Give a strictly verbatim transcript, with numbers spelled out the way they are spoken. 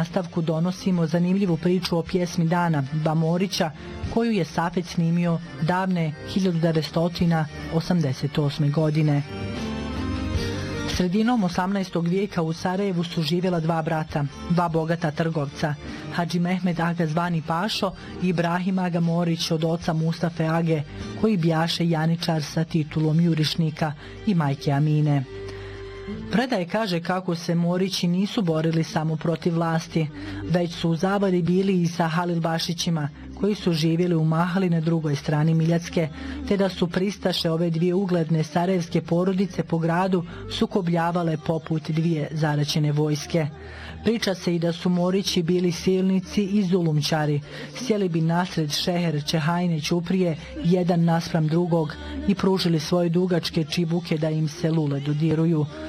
nastavku donosimo zanimljivu priču o pjesmi Dana Bamorića, koju je Safet snimio davne hiljadu devetsto osamdeset osme. godine. Sredinom osamnaestog vijeka u Sarajevu su živjela dva brata, dva bogata trgovca, Hadži Mehmed Aga zvani Pašo i Ibrahim Aga Morić od oca Mustafe Age, koji bjaše janičar sa titulom jurišnika i majke Amine. Predaje kaže kako se Morići nisu borili samo protiv vlasti, već su u zavadi bili i sa Halilbašićima, koji su živjeli u Mahali na drugoj strani Miljacke, te da su pristaše ove dvije ugledne sarajevske porodice po gradu sukobljavale poput dvije zaraćene vojske. Priča se i da su Morići bili silnici i zulumčari, sjeli bi nasred Šeher Čehajne ćuprije jedan naspram drugog i pružili svoje dugačke čibuke da im se lule dodiruju.